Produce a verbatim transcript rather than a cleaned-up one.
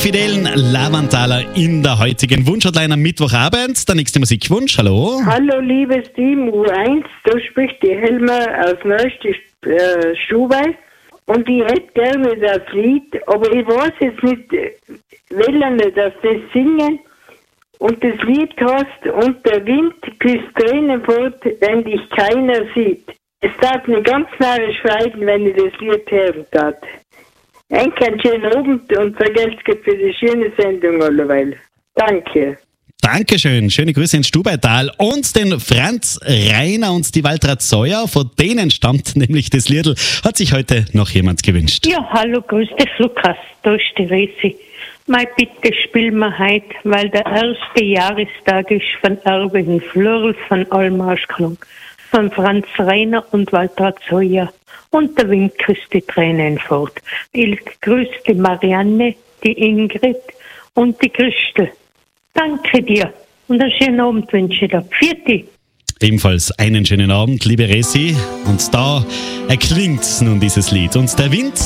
fidelen Lavantaler in der heutigen Wunschhotline am Mittwochabend. Der nächste Musikwunsch, hallo. Hallo liebes Team U eins, da spricht die Helma aus Neustift äh, Schuhweiß. Und ich hätte gerne das Lied, aber ich weiß jetzt nicht, welchen das das singen. Und das Lied heißt, und der Wind küsst Tränen fort, wenn dich keiner sieht. Es tat mir ganz narrisch freuen, wenn ich das Lied hören tat. Einen schönen Abend und vergesst für die schöne Sendung alleweil. Danke. Dankeschön, schöne Grüße ins Stubaital und den Franz Rainer und die Waltraud Seuer, von denen stammt nämlich das Liedl, hat sich heute noch jemand gewünscht. Ja, hallo, grüß dich Lukas, da ist die Resi. Mein Bitte spiel mir heut, weil der erste Jahrestag ist von Erwin Flörl von Almarschklang, von Franz Rainer und Waltraud Seuer und der Wind küsst die Tränen fort. Ich grüße die Marianne, die Ingrid und die Christel. Danke dir und einen schönen Abend wünsche ich dir. Vierte. Ebenfalls einen schönen Abend, liebe Resi. Und da erklingt nun dieses Lied. Und der Wind